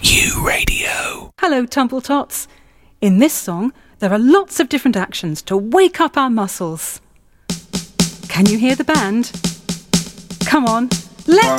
You Radio. Hello, Tumble Tots. In this song, there are lots of different actions to wake up our muscles. Can you hear the band? Come on, let's